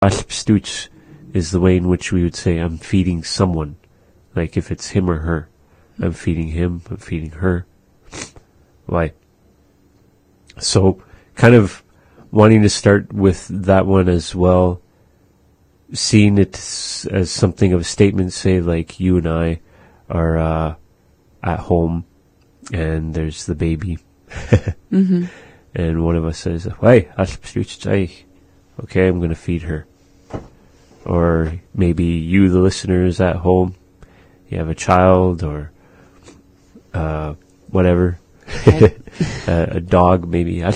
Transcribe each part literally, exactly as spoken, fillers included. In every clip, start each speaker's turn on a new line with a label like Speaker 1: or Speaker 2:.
Speaker 1: Alpstuch is the way in which we would say I'm feeding someone. Like if it's him or her. I'm feeding him, I'm feeding her. Why? So, kind of wanting to start with that one as well. Seeing it as something of a statement, say like you and I are uh, at home and there's the baby. mm-hmm. And one of us says, "Hey, okay, I'm going to feed her." Or maybe you, the listeners at home, you have a child or uh, whatever, a, a dog maybe. Now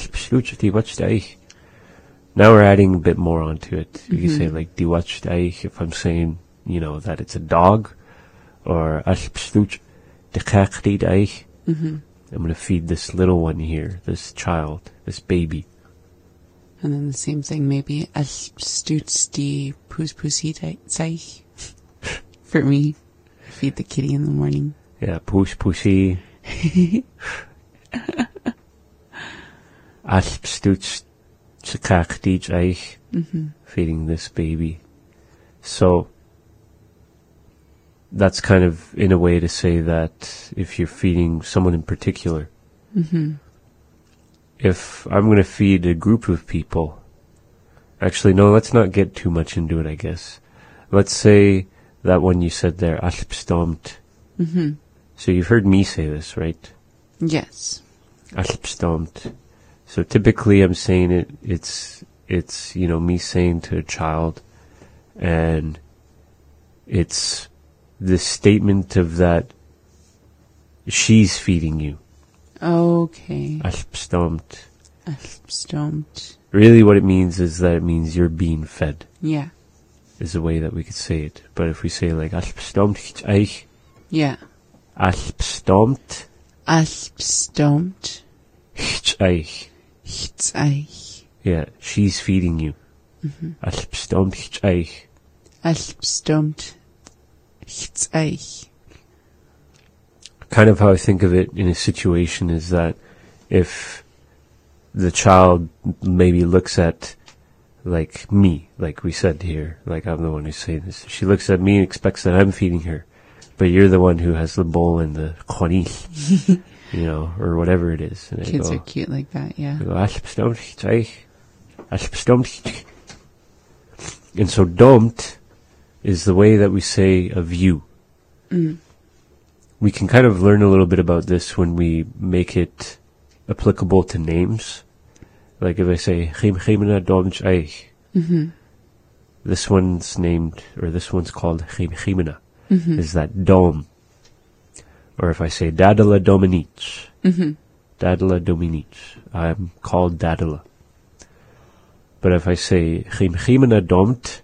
Speaker 1: we're adding a bit more onto it. You mm-hmm. can say like diwach if I'm saying, you know, that it's a dog, or mm-hmm. I'm going to feed this little one here, this child, this baby.
Speaker 2: And then the same thing, maybe die pus pusi for me, feed the kitty in the morning.
Speaker 1: Yeah, pus pusi. mm-hmm. Feeding this baby. So that's kind of in a way to say that if you're feeding someone in particular, mm-hmm. if I'm going to feed a group of people, actually no, let's not get too much into it, I guess. Let's say that one you said there, alpstomt.
Speaker 2: Mm-hmm.
Speaker 1: So you've heard me say this, right?
Speaker 2: Yes.
Speaker 1: Alpstomt. So typically I'm saying it, it's, it's, you know, me saying to a child, and it's the statement of that she's feeding you.
Speaker 2: Okay.
Speaker 1: Alpstomt.
Speaker 2: Alpstomt.
Speaker 1: Really what it means is that it means you're being fed.
Speaker 2: Yeah.
Speaker 1: Is the way that we could say it. But if we say like alpstomt eich.
Speaker 2: Yeah.
Speaker 1: Alpstomt.
Speaker 2: Alpstomt.
Speaker 1: Eich.
Speaker 2: Eich.
Speaker 1: Yeah, she's feeding you. Alpstomt eich.
Speaker 2: Alpstomt eich.
Speaker 1: Kind of how I think of it in a situation is that if the child maybe looks at like me, like we said here, like I'm the one who's saying this, she looks at me and expects that I'm feeding her, but you're the one who has the bowl and the khoni, you know, or whatever it is. And
Speaker 2: Kids
Speaker 1: go,
Speaker 2: are cute like that, yeah.
Speaker 1: I go, and so domt is the way that we say of you.
Speaker 2: Mm.
Speaker 1: We can kind of learn a little bit about this when we make it applicable to names. Like if I say, mm-hmm. this one's named, or this one's called Chimchimena, mm-hmm. is that dom. Or if I say Dadala Dominich,
Speaker 2: mm-hmm.
Speaker 1: Dadala Dominich, I'm called Dadala. But if I say Chimchimena domt,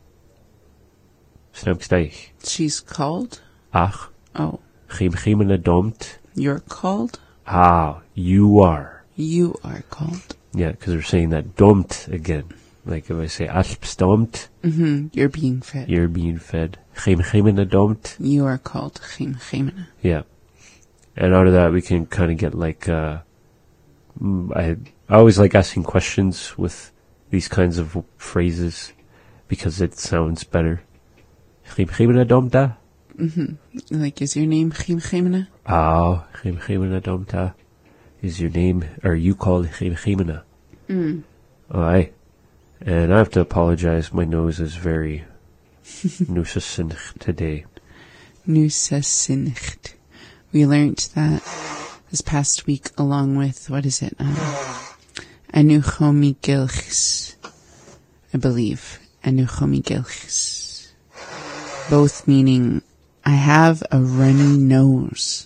Speaker 2: she's called?
Speaker 1: Ach.
Speaker 2: Oh.
Speaker 1: Chimchimena domt.
Speaker 2: You're called?
Speaker 1: Ah, you are.
Speaker 2: You are called.
Speaker 1: Yeah, because we're saying that domt again. Like if I say alpstomt,
Speaker 2: mm-hmm. you're being fed.
Speaker 1: You're being fed. Chimchimena domt.
Speaker 2: You are called Chimchimena.
Speaker 1: Yeah. And out of that we can kind of get like, uh, I, I always like asking questions with these kinds of phrases because it sounds better. Chimchimena domta?
Speaker 2: Mm-hmm. Like, is your name Chimchimena?
Speaker 1: Ah, Chimchimena domta. Is your name, are you called Chimchimena?
Speaker 2: Mm.
Speaker 1: Aye. And I have to apologize, my nose is very nusasincht today.
Speaker 2: Nusasincht. We learned that this past week along with, what is it? Um, Anuchomigilchs, I believe. Anuchomigilchs. Both meaning, I have a runny nose.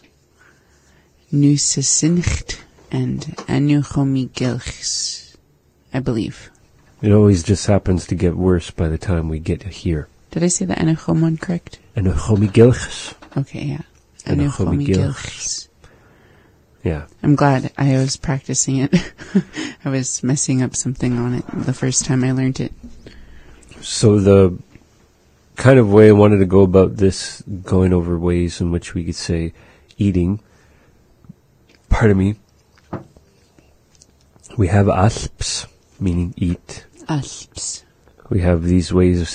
Speaker 2: Nusasincht and Anuchomigilchs, I believe.
Speaker 1: It always just happens to get worse by the time we get here.
Speaker 2: Did I say the Anuchom one correct?
Speaker 1: Anuchomigilchs.
Speaker 2: Okay, yeah. Anuchomigilchs.
Speaker 1: Yeah.
Speaker 2: I'm glad I was practicing it. I was messing up something on it the first time I learned it.
Speaker 1: So the kind of way I wanted to go about this, going over ways in which we could say eating, pardon me, we have asps, meaning eat.
Speaker 2: Asps.
Speaker 1: we have these ways of